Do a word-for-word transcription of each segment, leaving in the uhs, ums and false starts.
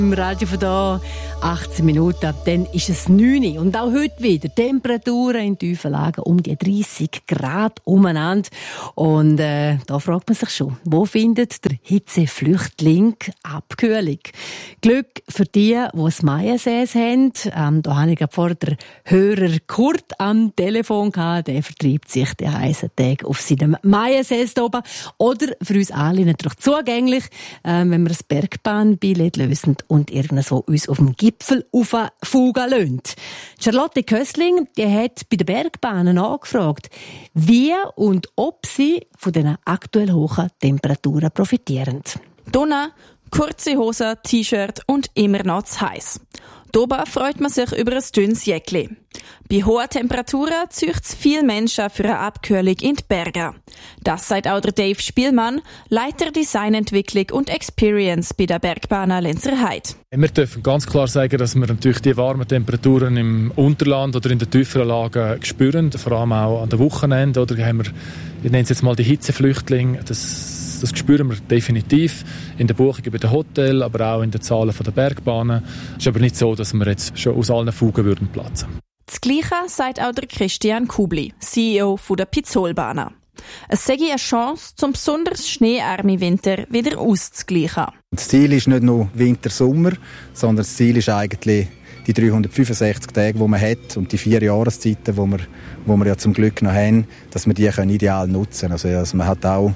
Im Radio von da achtzehn Minuten, dann ist es neun Uhr. Und auch heute wieder Temperaturen in tiefen Lagen um die dreißig Grad umeinander. Und äh, da fragt man sich schon, wo findet der Hitzeflüchtling Abkühlung? Glück für die, die ein Maiensäß haben. Ähm, da habe ich vor der Hörer Kurt am Telefon gehabt. Der vertreibt sich den heißen Tag auf seinem Maiensäß oben. Oder für uns alle natürlich zugänglich, äh, wenn wir das Bergbahnbillett lösen und irgendwo uns auf dem Gipfel rauffugen lassen. Charlotte Kössling, die hat bei den Bergbahnen angefragt, wie und ob sie von den aktuell hohen Temperaturen profitieren. Donner, kurze Hose, T-Shirt und immer noch zu heiß. Doba freut man sich über ein dünnes Jäckli. Bei hohen Temperaturen zieht es viele Menschen für eine Abkühlung in die Berge. Das sagt auch der Dave Spielmann, Leiter Designentwicklung und Experience bei der Bergbahn Lenzerheide. Wir dürfen ganz klar sagen, dass wir natürlich die warmen Temperaturen im Unterland oder in den tieferen Lagen spüren, vor allem auch an den Wochenenden. Oder haben wir, ich nenne es jetzt mal die Hitzeflüchtlinge, das Das spüren wir definitiv in der Buchung über den Hotel, aber auch in den Zahlen der Bergbahnen. Es ist aber nicht so, dass wir jetzt schon aus allen Fugen würden platzen. Das Gleiche sagt auch der Christian Kubli, C E O der Pizzolbahnen. Es sei eine Chance, zum besonders schneearmen Winter wieder auszugleichen. Das Ziel ist nicht nur Winter-Sommer, sondern das Ziel ist eigentlich die dreihundertfünfundsechzig Tage, die man hat und die vier Jahreszeiten, die wir, die wir ja zum Glück noch haben, dass wir die können ideal nutzen können. Also, also man hat auch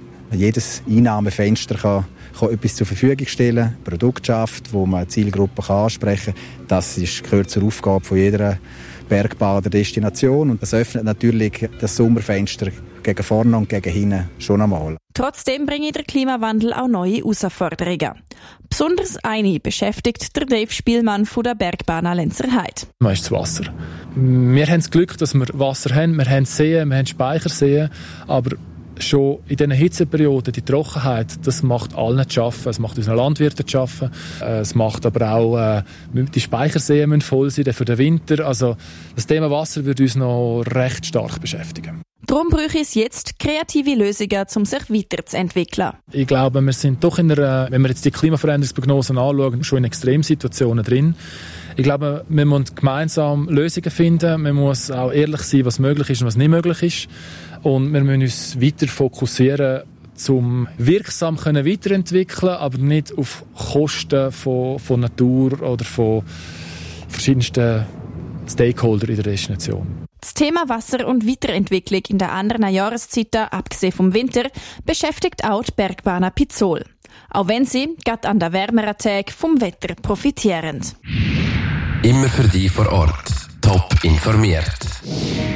jedes Einnahmefenster kann, kann etwas zur Verfügung stellen, ein Produkt schafft, wo man eine Zielgruppe kann ansprechen kann. Das ist, gehört zur Aufgabe von jeder Bergbahn oder Destination. Und das öffnet natürlich das Sommerfenster gegen vorne und gegen hinten schon einmal. Trotzdem bringt der Klimawandel auch neue Herausforderungen. Besonders eine beschäftigt der Dave Spielmann von der Bergbahn Lenzerheide. Das ist das Wasser. Wir haben das Glück, dass wir Wasser haben, wir haben Seen, wir haben Speicherseen, aber schon in diesen Hitzeperioden, die Trockenheit, das macht allen zu schaffen. Es macht unseren Landwirten zu schaffen. Es macht aber auch, äh, die Speicherseen müssen voll sein für den Winter. Also das Thema Wasser wird uns noch recht stark beschäftigen. Darum brauche es jetzt kreative Lösungen, um sich weiterzuentwickeln. Ich glaube, wir sind doch in einer, wenn wir jetzt die Klimaveränderungsprognosen anschauen, schon in Extremsituationen drin. Ich glaube, wir müssen gemeinsam Lösungen finden. Man muss auch ehrlich sein, was möglich ist und was nicht möglich ist. Und wir müssen uns weiter fokussieren, um wirksam können weiterentwickeln, aber nicht auf Kosten von, von Natur oder von verschiedensten Stakeholdern in der Destination. Das Thema Wasser und Weiterentwicklung in den anderen Jahreszeiten, abgesehen vom Winter, beschäftigt auch die Bergbahn Pizzol. Auch wenn sie, gerade an den wärmeren Tagen, vom Wetter profitieren. Immer für dich vor Ort. Top informiert.